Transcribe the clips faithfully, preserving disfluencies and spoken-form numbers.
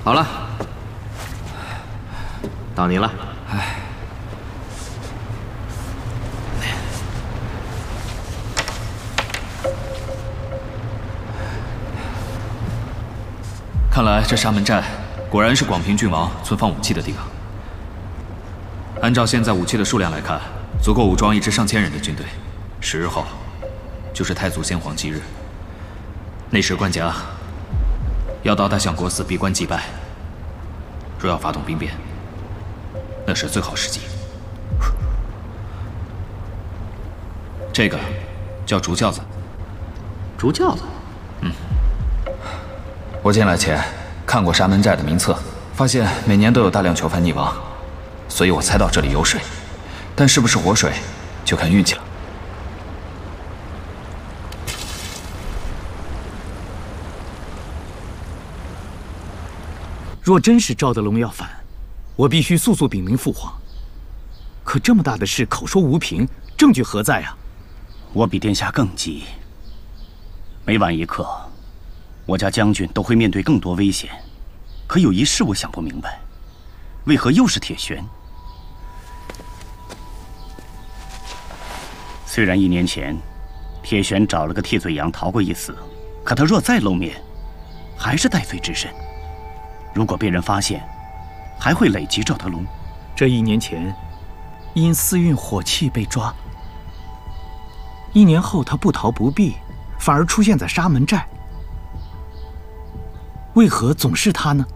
好了，到你了。哎， 看来这沙门寨果然是广平郡王存放武器的地方。按照现在武器的数量来看，足够武装一支上千人的军队。十日后，就是太祖先皇忌日。那时官家要到大相国寺闭关祭拜。若要发动兵变，那是最好时机。这个叫竹轿子。 竹轿子。 嗯。我进来前看过沙门寨的名册，发现每年都有大量囚犯溺亡，所以我猜到这里有水，但是不是活水，就看运气了。 若真是赵德龙要反，我必须速速禀明父皇。可这么大的事，口说无凭，证据何在啊？ 我比殿下更急。每晚一刻，我家将军都会面对更多危险。可有一事我想不明白，为何又是铁玄？虽然一年前，铁玄找了个替罪羊逃过一死，可他若再露面，还是戴罪之身。如果被人发现，还会累及赵德龙。 这一年前，因私运火器被抓。一年后，他不逃不避，反而出现在沙门寨。为何总是他呢？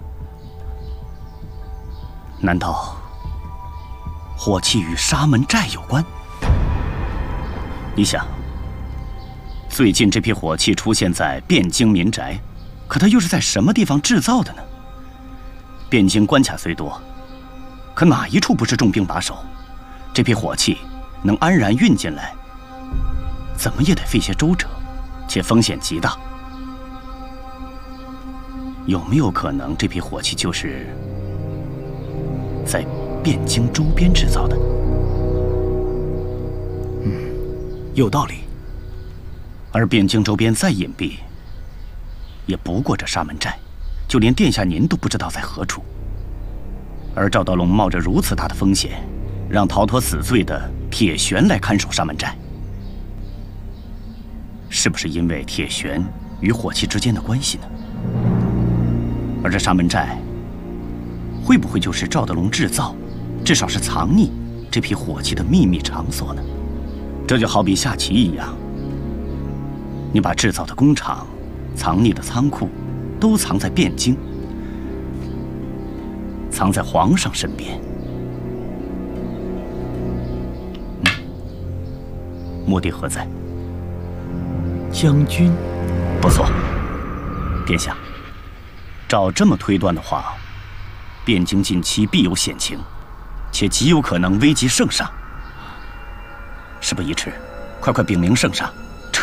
难道火器与沙门寨有关？你想，最近这批火器出现在汴京民宅，可它又是在什么地方制造的呢？汴京关卡虽多，可哪一处不是重兵把守？这批火器能安然运进来，怎么也得费些周折，且风险极大。有没有可能这批火器就是在汴京周边制造的？ 嗯，有道理。 而汴京周边再隐蔽，也不过这沙门寨。就连殿下您都不知道在何处，而赵德龙冒着如此大的风险，让逃脱死罪的铁玄来看守沙门寨，是不是因为铁玄与火器之间的关系呢？而这沙门寨，会不会就是赵德龙制造，至少是藏匿这批火器的秘密场所呢？这就好比下棋一样，你把制造的工厂、藏匿的仓库都藏在汴京，藏在皇上身边。嗯，目的何在？ 将军， 不错，殿下。照这么推断的话，汴京近期必有险情，且极有可能危及圣上。事不宜迟，快快禀明圣上。